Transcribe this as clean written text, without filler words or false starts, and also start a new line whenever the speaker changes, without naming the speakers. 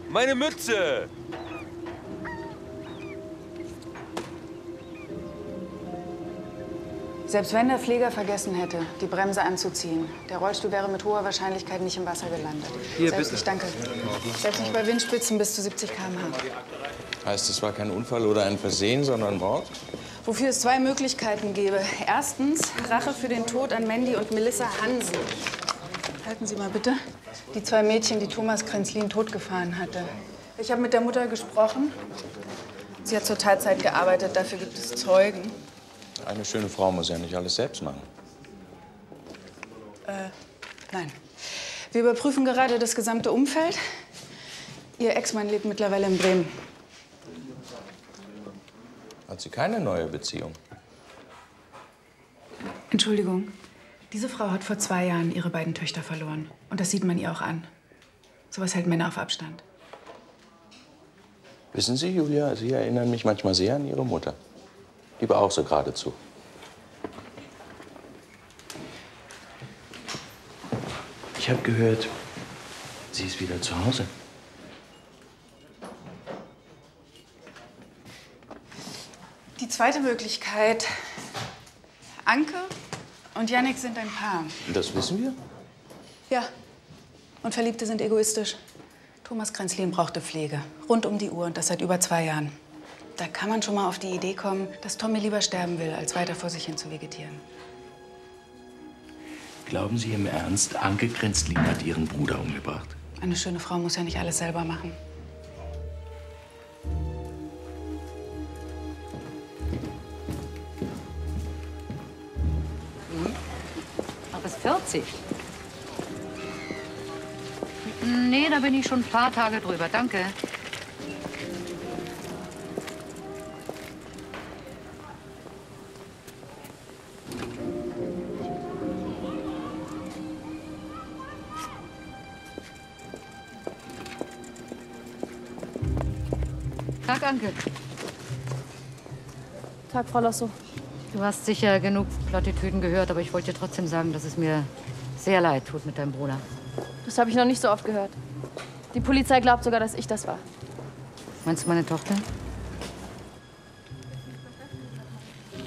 Meine Mütze!
Selbst wenn der Pfleger vergessen hätte, die Bremse anzuziehen, der Rollstuhl wäre mit hoher Wahrscheinlichkeit nicht im Wasser gelandet.
Hier,
Selbst,
bitte.
ich danke. Selbst nicht bei Windspitzen bis zu 70 km/h.
Heißt, es war kein Unfall oder ein Versehen, sondern Mord?
Wofür es zwei Möglichkeiten gäbe. Erstens, Rache für den Tod an Mandy und Melissa Hansen. Halten Sie mal bitte. Die zwei Mädchen, die Thomas Krenzlin totgefahren hatte. Ich habe mit der Mutter gesprochen. Sie hat zur Tatzeit gearbeitet, dafür gibt es Zeugen.
Eine schöne Frau muss ja nicht alles selbst machen.
Nein. Wir überprüfen gerade das gesamte Umfeld. Ihr Ex-Mann lebt mittlerweile in Bremen.
Hat sie keine neue Beziehung?
Entschuldigung. Diese Frau hat vor 2 Jahren ihre beiden Töchter verloren. Und das sieht man ihr auch an. Sowas hält Männer auf Abstand.
Wissen Sie, Julia, Sie erinnern mich manchmal sehr an Ihre Mutter. Die war auch so geradezu. Ich habe gehört, sie ist wieder zu Hause.
Die zweite Möglichkeit. Anke und Jannik sind ein Paar.
Das wissen wir?
Ja. Und Verliebte sind egoistisch. Thomas Krenzlin brauchte Pflege. Rund um die Uhr und das seit über 2 Jahren. Da kann man schon mal auf die Idee kommen, dass Tommy lieber sterben will, als weiter vor sich hin zu vegetieren.
Glauben Sie im Ernst, Anke Krenzlin hat ihren Bruder umgebracht?
Eine schöne Frau muss ja nicht alles selber machen.
Noch bis 40. Nee, da bin ich schon ein paar Tage drüber. Danke. Tag, Anke.
Tag, Frau Losso.
Du hast sicher genug Plattitüden gehört, aber ich wollte dir trotzdem sagen, dass es mir sehr leid tut mit deinem Bruder.
Das habe ich noch nicht so oft gehört. Die Polizei glaubt sogar, dass ich das war.
Meinst du meine Tochter?